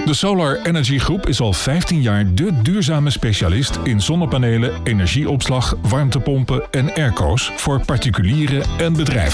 De Solar Energy Groep is al 15 jaar de duurzame specialist in zonnepanelen, energieopslag, warmtepompen en airco's voor particulieren en bedrijven.